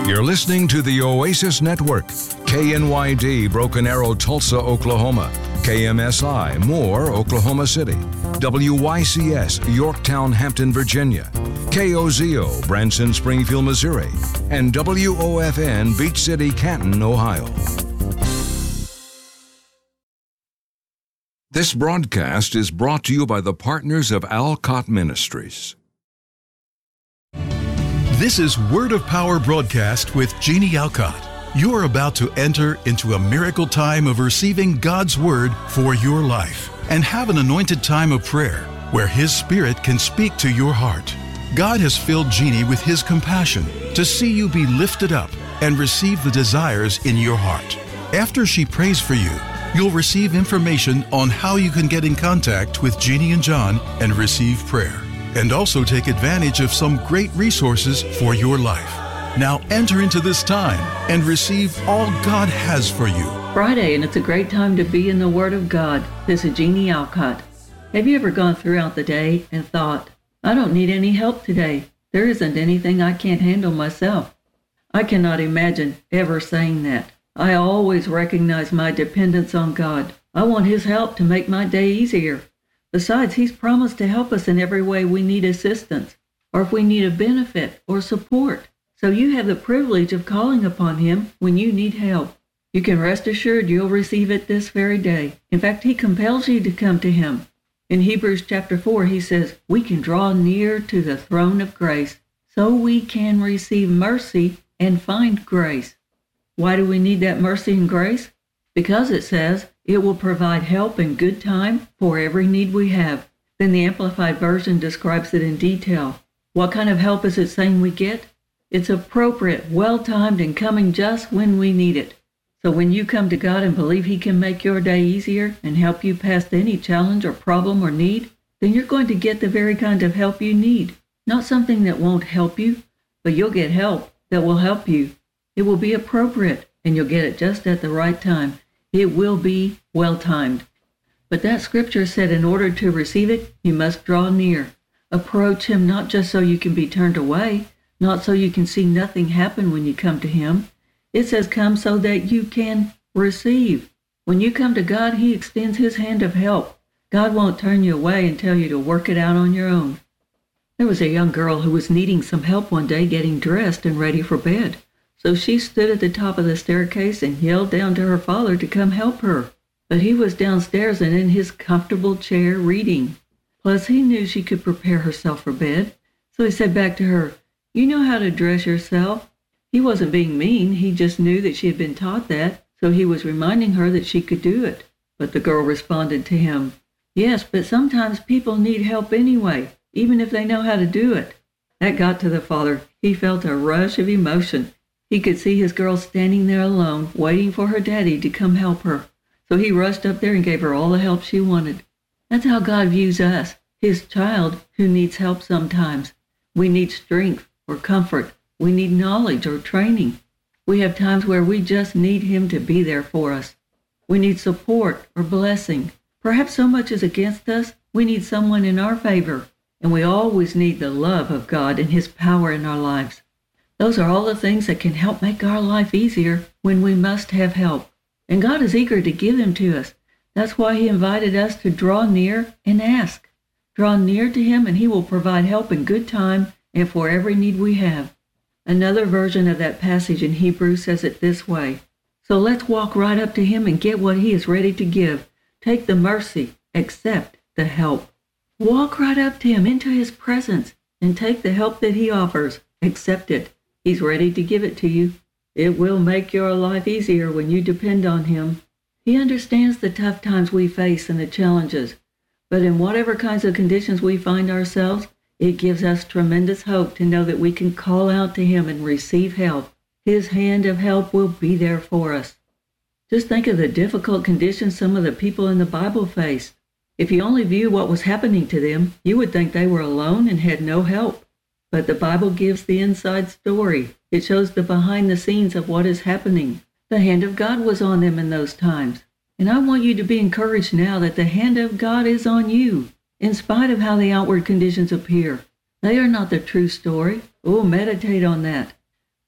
You're listening to the Oasis Network, KNYD Broken Arrow, Tulsa, Oklahoma, KMSI Moore, Oklahoma City, WYCS Yorktown, Hampton, Virginia, KOZO Branson, Springfield, Missouri, and WOFN Beach City, Canton, Ohio. This broadcast is brought to you by the partners of Alcott Ministries. This is Word of Power broadcast with Jeannie Alcott. You are about to enter into a miracle time of receiving God's Word for your life and have an anointed time of prayer where His Spirit can speak to your heart. God has filled Jeannie with His compassion to see you be lifted up and receive the desires in your heart. After she prays for you, you'll receive information on how you can get in contact with Jeannie and John and receive prayer, and also take advantage of some great resources for your life. Now enter into this time and receive all God has for you. Friday, and it's a great time to be in the Word of God. This is Jeannie Alcott. Have you ever gone throughout the day and thought, I don't need any help today. There isn't anything I can't handle myself. I cannot imagine ever saying that. I always recognize my dependence on God. I want His help to make my day easier. Besides, He's promised to help us in every way we need assistance, or if we need a benefit or support. So you have the privilege of calling upon Him when you need help. You can rest assured you'll receive it this very day. In fact, He compels you to come to Him. In Hebrews chapter 4, He says, we can draw near to the throne of grace so we can receive mercy and find grace. Why do we need that mercy and grace? Because it says it will provide help in good time for every need we have. Then the Amplified Version describes it in detail. What kind of help is it saying we get? It's appropriate, well-timed, and coming just when we need it. So when you come to God and believe He can make your day easier and help you past any challenge or problem or need, then you're going to get the very kind of help you need. Not something that won't help you, but you'll get help that will help you. It will be appropriate, and you'll get it just at the right time. It will be well-timed. But that scripture said in order to receive it, you must draw near. Approach Him not just so you can be turned away, not so you can see nothing happen when you come to Him. It says come so that you can receive. When you come to God, He extends His hand of help. God won't turn you away and tell you to work it out on your own. There was a young girl who was needing some help one day getting dressed and ready for bed. So she stood at the top of the staircase and yelled down to her father to come help her. But he was downstairs and in his comfortable chair reading. Plus, he knew she could prepare herself for bed. So he said back to her, you know how to dress yourself. He wasn't being mean. He just knew that she had been taught that. So he was reminding her that she could do it. But the girl responded to him, yes, but sometimes people need help anyway, even if they know how to do it. That got to the father. He felt a rush of emotion. He could see his girl standing there alone, waiting for her daddy to come help her. So he rushed up there and gave her all the help she wanted. That's how God views us, His child who needs help sometimes. We need strength or comfort. We need knowledge or training. We have times where we just need Him to be there for us. We need support or blessing. Perhaps so much is against us, we need someone in our favor. And we always need the love of God and His power in our lives. Those are all the things that can help make our life easier when we must have help. And God is eager to give them to us. That's why He invited us to draw near and ask. Draw near to Him and He will provide help in good time and for every need we have. Another version of that passage in Hebrew says it this way. So let's walk right up to Him and get what He is ready to give. Take the mercy, accept the help. Walk right up to Him into His presence and take the help that He offers. Accept it. He's ready to give it to you. It will make your life easier when you depend on Him. He understands the tough times we face and the challenges. But in whatever kinds of conditions we find ourselves, it gives us tremendous hope to know that we can call out to Him and receive help. His hand of help will be there for us. Just think of the difficult conditions some of the people in the Bible faced. If you only view what was happening to them, you would think they were alone and had no help. But the Bible gives the inside story. It shows the behind the scenes of what is happening. The hand of God was on them in those times. And I want you to be encouraged now that the hand of God is on you, in spite of how the outward conditions appear. They are not the true story. Oh, meditate on that.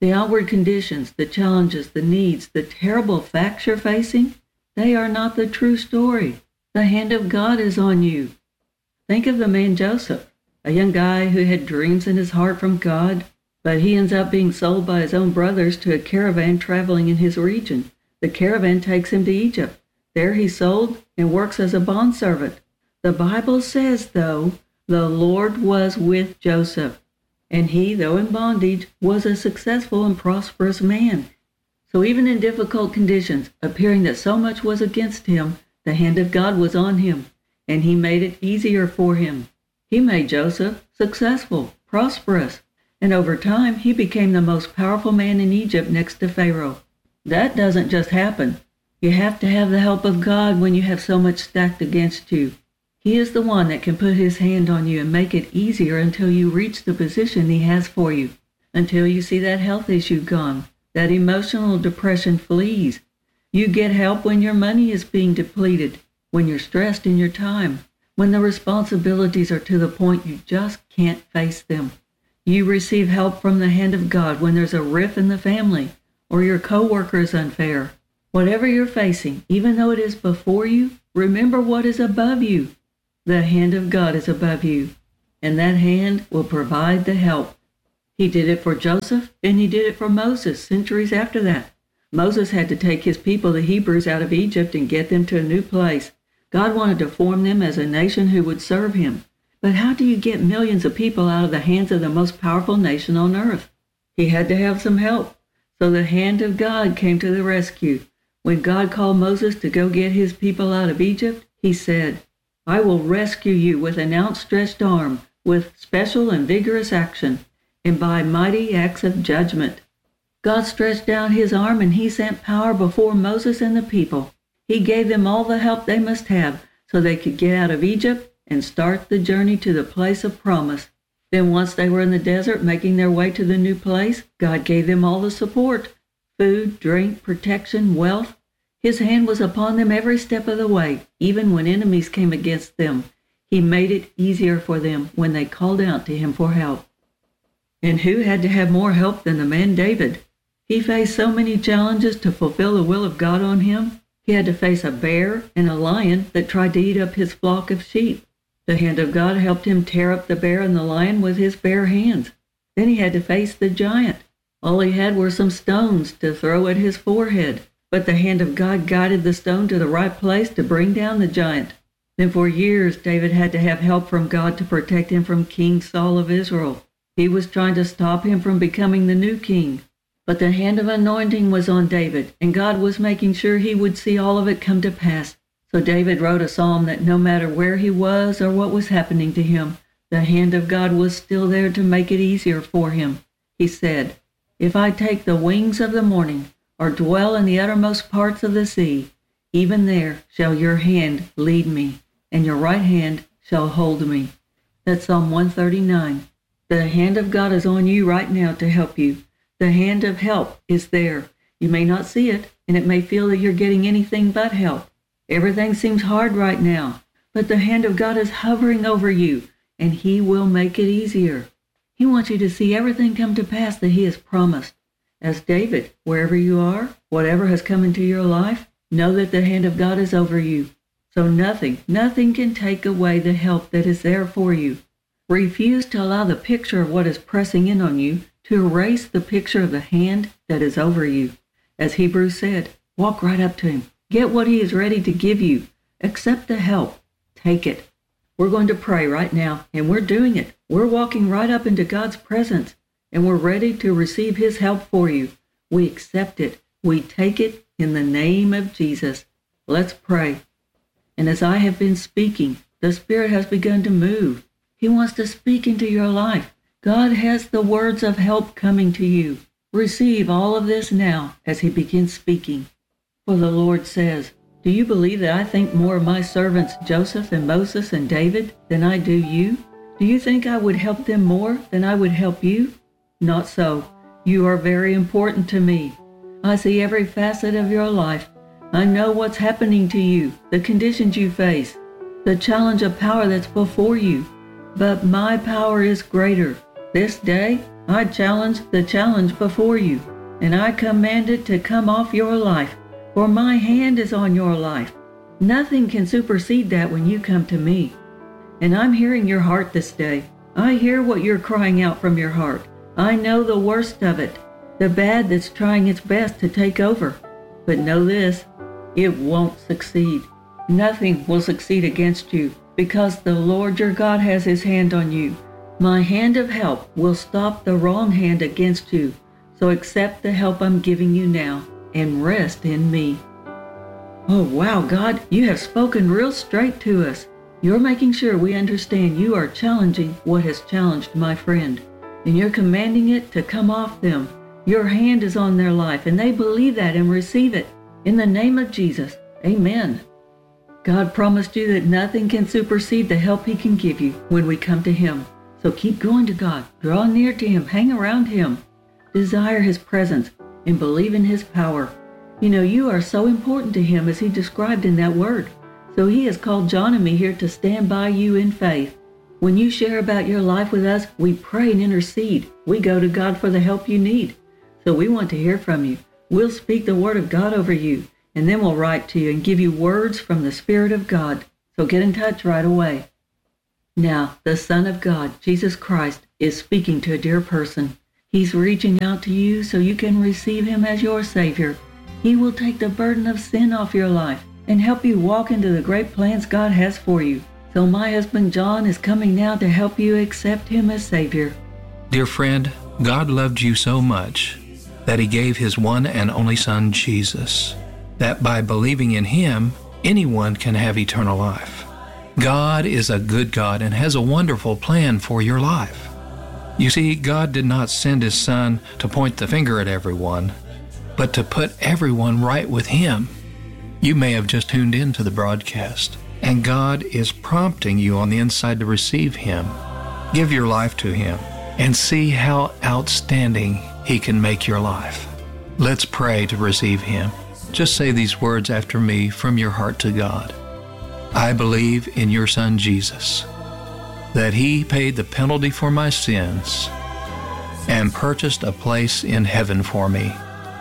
The outward conditions, the challenges, the needs, the terrible facts you're facing, they are not the true story. The hand of God is on you. Think of the man Joseph, a young guy who had dreams in his heart from God, but he ends up being sold by his own brothers to a caravan traveling in his region. The caravan takes him to Egypt. There he's sold and works as a bondservant. The Bible says, though, the Lord was with Joseph, and he, though in bondage, was a successful and prosperous man. So even in difficult conditions, appearing that so much was against him, the hand of God was on him, and he made it easier for him. He made Joseph successful, prosperous, and over time he became the most powerful man in Egypt next to Pharaoh. That doesn't just happen. You have to have the help of God when you have so much stacked against you. He is the one that can put his hand on you and make it easier until you reach the position he has for you, until you see that health issue gone, that emotional depression flees. You get help when your money is being depleted, when you're stressed in your time, when the responsibilities are to the point you just can't face them. You receive help from the hand of God when there's a rift in the family, or your coworker is unfair. Whatever you're facing, even though it is before you, remember what is above you. The hand of God is above you, and that hand will provide the help. He did it for Joseph, and he did it for Moses centuries after that. Moses had to take his people, the Hebrews, out of Egypt and get them to a new place. God wanted to form them as a nation who would serve him. But how do you get millions of people out of the hands of the most powerful nation on earth? He had to have some help. So the hand of God came to the rescue. When God called Moses to go get his people out of Egypt, he said, I will rescue you with an outstretched arm, with special and vigorous action, and by mighty acts of judgment. God stretched out his arm and he sent power before Moses and the people. He gave them all the help they must have so they could get out of Egypt and start the journey to the place of promise. Then once they were in the desert making their way to the new place, God gave them all the support, food, drink, protection, wealth. His hand was upon them every step of the way, even when enemies came against them. He made it easier for them when they called out to him for help. And who had to have more help than the man David? He faced so many challenges to fulfill the will of God on him. He had to face a bear and a lion that tried to eat up his flock of sheep. The hand of God helped him tear up the bear and the lion with his bare hands. Then he had to face the giant. All he had were some stones to throw at his forehead. But the hand of God guided the stone to the right place to bring down the giant. Then for years, David had to have help from God to protect him from King Saul of Israel. He was trying to stop him from becoming the new king. But the hand of anointing was on David, and God was making sure he would see all of it come to pass. So David wrote a psalm that no matter where he was or what was happening to him, the hand of God was still there to make it easier for him. He said, If I take the wings of the morning, or dwell in the uttermost parts of the sea, even there shall your hand lead me, and your right hand shall hold me. That's Psalm 139. The hand of God is on you right now to help you. The hand of help is there. You may not see it, and it may feel that you're getting anything but help. Everything seems hard right now, but the hand of God is hovering over you, and he will make it easier. He wants you to see everything come to pass that he has promised. As David, wherever you are, whatever has come into your life, know that the hand of God is over you. So nothing can take away the help that is there for you. Refuse to allow the picture of what is pressing in on you to erase the picture of the hand that is over you. As Hebrews said, walk right up to him. Get what he is ready to give you. Accept the help. Take it. We're going to pray right now, and we're doing it. We're walking right up into God's presence. And we're ready to receive his help for you. We accept it. We take it in the name of Jesus. Let's pray. And as I have been speaking, the Spirit has begun to move. He wants to speak into your life. God has the words of help coming to you. Receive all of this now as he begins speaking. For the Lord says, Do you believe that I think more of my servants Joseph and Moses and David than I do you? Do you think I would help them more than I would help you? Not so. You are very important to me. I see every facet of your life. I know what's happening to you, the conditions you face, the challenge of power that's before you. But my power is greater. This day, I challenge the challenge before you, and I command it to come off your life, for my hand is on your life. Nothing can supersede that when you come to me. And I'm hearing your heart this day. I hear what you're crying out from your heart. I know the worst of it, the bad that's trying its best to take over. But know this, it won't succeed. Nothing will succeed against you, because the Lord your God has his hand on you. My hand of help will stop the wrong hand against you. So accept the help I'm giving you now and rest in me. Oh wow, God, you have spoken real straight to us. You're making sure we understand you are challenging what has challenged my friend, and you're commanding it to come off them. Your hand is on their life, and they believe that and receive it. In the name of Jesus, amen. God promised you that nothing can supersede the help he can give you when we come to him. So keep going to God, draw near to him, hang around him, desire his presence, and believe in his power. You know, you are so important to him as he described in that word. So he has called John and me here to stand by you in faith. When you share about your life with us, we pray and intercede. We go to God for the help you need. So we want to hear from you. We'll speak the word of God over you, and then we'll write to you and give you words from the Spirit of God. So get in touch right away. Now, the Son of God, Jesus Christ, is speaking to a dear person. He's reaching out to you so you can receive him as your Savior. He will take the burden of sin off your life and help you walk into the great plans God has for you. So my husband John is coming now to help you accept him as Savior. Dear friend, God loved you so much that he gave his one and only Son, Jesus, that by believing in him, anyone can have eternal life. God is a good God and has a wonderful plan for your life. You see, God did not send his Son to point the finger at everyone, but to put everyone right with him. You may have just tuned into the broadcast, and God is prompting you on the inside to receive him. Give your life to him and see how outstanding he can make your life. Let's pray to receive him. Just say these words after me from your heart to God. I believe in your Son Jesus, that he paid the penalty for my sins and purchased a place in heaven for me.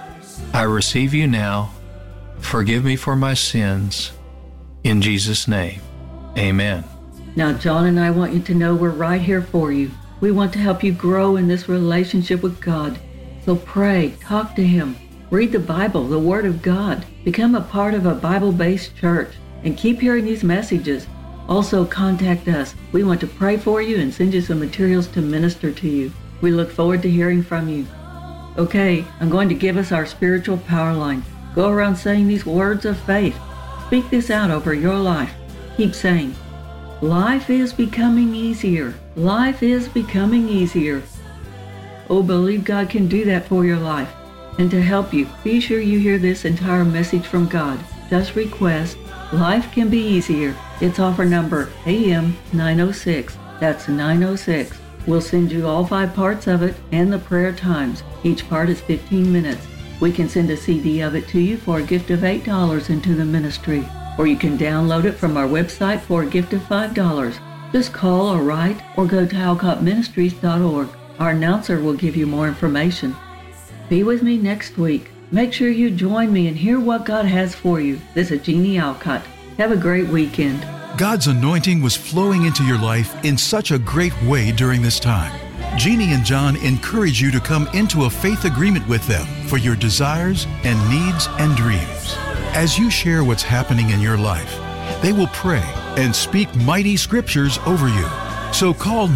I receive you now. Forgive me for my sins. In Jesus' name, amen. Now, John and I want you to know we're right here for you. We want to help you grow in this relationship with God. So pray, talk to him, read the Bible, the Word of God, become a part of a Bible-based church, and keep hearing these messages. Also, contact us. We want to pray for you and send you some materials to minister to you. We look forward to hearing from you. Okay, I'm going to give us our spiritual power line. Go around saying these words of faith. Speak this out over your life. Keep saying, life is becoming easier. Life is becoming easier. Oh, believe God can do that for your life. And to help you, be sure you hear this entire message from God. Just request, life can be easier. It's offer number AM 906. That's 906. We'll send you all 5 parts of it and the prayer times. Each part is 15 minutes. We can send a CD of it to you for a gift of $8 into the ministry. Or you can download it from our website for a gift of $5. Just call or write or go to alcottministries.org. Our announcer will give you more information. Be with me next week. Make sure you join me and hear what God has for you. This is Jeannie Alcott. Have a great weekend. God's anointing was flowing into your life in such a great way during this time. Jeannie and John encourage you to come into a faith agreement with them for your desires and needs and dreams. As you share what's happening in your life, they will pray and speak mighty scriptures over you. So call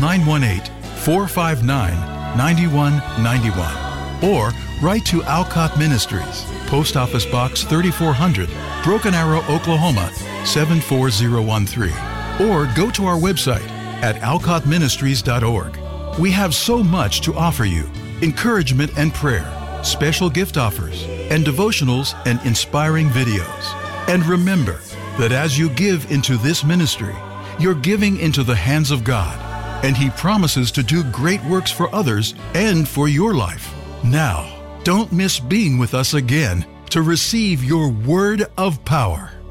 918-459-9191 or write to Alcott Ministries, Post Office Box 3400, Broken Arrow, Oklahoma 74013, or go to our website at alcottministries.org. We have so much to offer you: encouragement and prayer, special gift offers, and devotionals and inspiring videos. And remember that as you give into this ministry, you're giving into the hands of God, and He promises to do great works for others and for your life. Now, don't miss being with us again to receive your word of power.